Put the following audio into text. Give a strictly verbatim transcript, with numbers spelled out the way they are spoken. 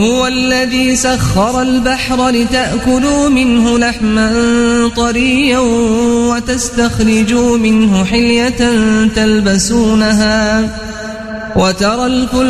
هو الذي سخر البحر لتأكلوا منه لحما طريا وتستخرجوا منه حلية تلبسونها وترى الفلك